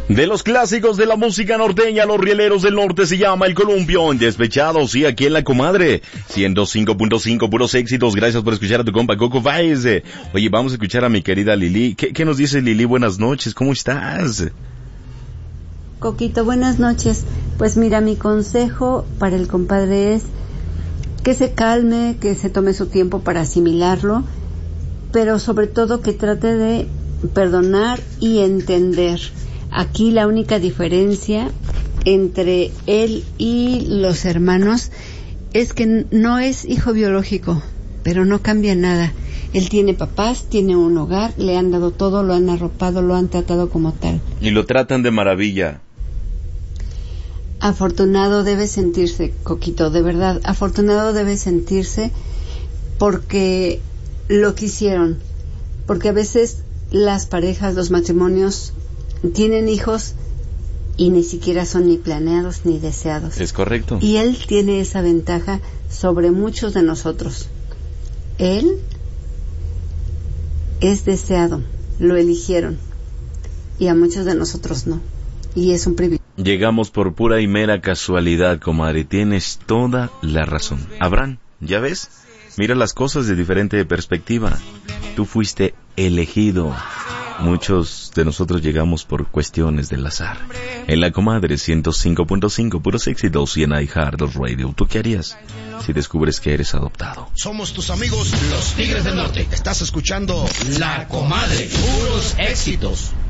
De los clásicos de la música norteña, los rieleros del norte se llama El Columpio, en Despechados, y aquí en La Comadre, 105.5, puros éxitos. Gracias por escuchar a tu compa Coco Baez. Oye, vamos a escuchar a mi querida Lili. ¿Qué nos dice Lili? Buenas noches, ¿cómo estás? Coquito, buenas noches. Pues mira, mi consejo para el compadre es que se calme, que se tome su tiempo para asimilarlo, pero sobre todo que trate de perdonar y entender. Aquí la única diferencia entre él y los hermanos es que no es hijo biológico, pero no cambia nada. Él tiene papás, tiene un hogar, le han dado todo, lo han arropado, lo han tratado como tal. Y lo tratan de maravilla. Afortunado debe sentirse, Coquito, de verdad, afortunado debe sentirse porque lo quisieron. Porque a veces las parejas, los matrimonios tienen hijos y ni siquiera son ni planeados ni deseados. Es correcto. Y él tiene esa ventaja sobre muchos de nosotros. Él es deseado, lo eligieron, y a muchos de nosotros no. Y es un privilegio. Llegamos por pura y mera casualidad, comadre. Tienes toda la razón. Abraham, ¿ya ves? Mira las cosas de diferente perspectiva. Tú fuiste elegido. Muchos de nosotros llegamos por cuestiones del azar. En La Comadre 105.5, puros éxitos, y en iHeartRadio. ¿Tú qué harías si descubres que eres adoptado? Somos tus amigos, los Tigres del Norte. Estás escuchando La Comadre, puros éxitos.